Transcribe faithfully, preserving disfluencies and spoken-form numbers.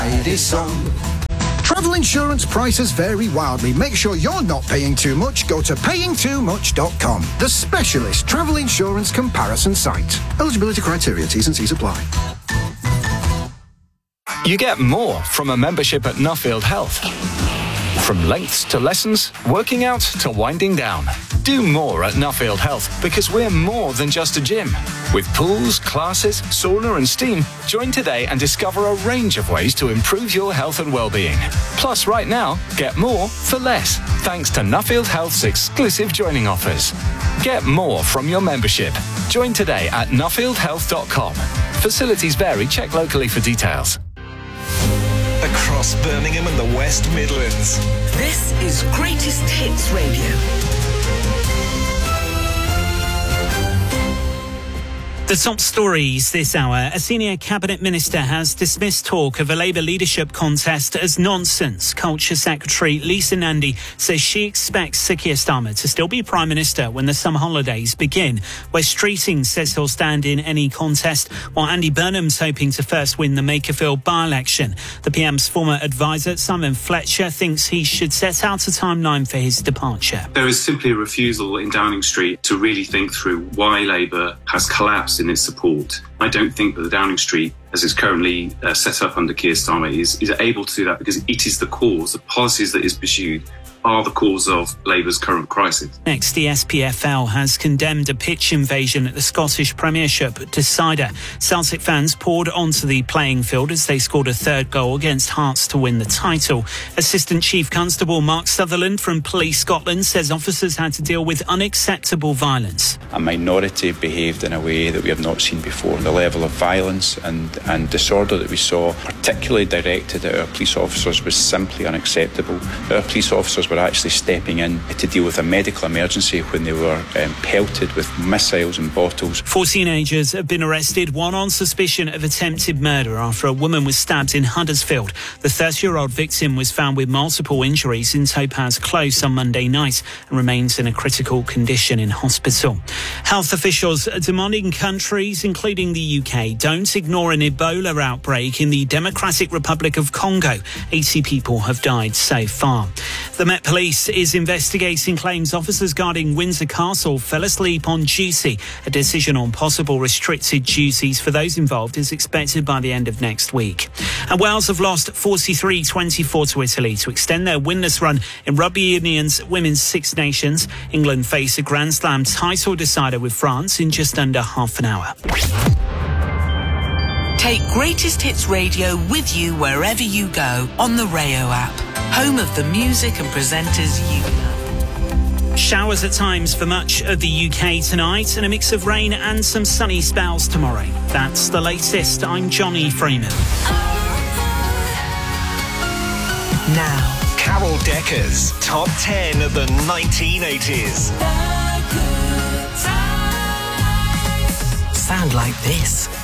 song. Travel insurance prices vary wildly. Make sure you're not paying too much. Go to paying too much dot com, the specialist travel insurance comparison site. Eligibility criteria, T's and C's apply. You get more from a membership at Nuffield Health. From lengths to lessons, working out to winding down. Do more at Nuffield Health because we're more than just a gym. With pools, classes, sauna and steam, join today and discover a range of ways to improve your health and well-being. Plus, right now, get more for less, thanks to Nuffield Health's exclusive joining offers. Get more from your membership. Join today at nuffield health dot com. Facilities vary. Check locally for details. Across Birmingham and the West Midlands. This is Greatest Hits Radio. The top stories this hour. A senior cabinet minister has dismissed talk of a Labour leadership contest as nonsense. Culture Secretary Lisa Nandy says she expects Sir Keir Starmer to still be Prime Minister when the summer holidays begin. Wes Streeting says he'll stand in any contest, while Andy Burnham's hoping to first win the Makerfield by-election. The P M's former advisor, Simon Fletcher, thinks he should set out a timeline for his departure. There is simply a refusal in Downing Street to really think through why Labour has collapsed in its support. I don't think that the Downing Street, as it's currently uh, set up under Keir Starmer, is, is able to do that because it is the cause. The policies that is pursued are the cause of Labour's current crisis. Next, the S P F L has condemned a pitch invasion at the Scottish Premiership decider. Celtic fans poured onto the playing field as they scored a third goal against Hearts to win the title. Assistant Chief Constable Mark Sutherland from Police Scotland says officers had to deal with unacceptable violence. A minority behaved in a way that we have not seen before. The level of violence and, and disorder that we saw, particularly directed at our police officers, was simply unacceptable. Our police officers were actually stepping in to deal with a medical emergency when they were um, pelted with missiles and bottles. Four teenagers have been arrested, one on suspicion of attempted murder after a woman was stabbed in Huddersfield. The thirty-year-old victim was found with multiple injuries in Topaz Close on Monday night and remains in a critical condition in hospital. Health officials are demanding countries, including the U K, don't ignore an Ebola outbreak in the Democratic Republic of Congo. eighty people have died so far. The Met Police is investigating claims officers guarding Windsor Castle fell asleep on duty. A decision on possible restricted duties for those involved is expected by the end of next week. And Wales have lost forty-three twenty-four to Italy to extend their winless run in Rugby Union's Women's Six Nations. England face a Grand Slam title decider with France in just under half an hour. Take Greatest Hits Radio with you wherever you go on the Rayo app. Home of the music and presenters you love. Showers at times for much of the U K tonight and a mix of rain and some sunny spells tomorrow. That's the latest. I'm Johnny Freeman. Now, Carol Decker's Top ten of the nineteen eighties. Sound like this.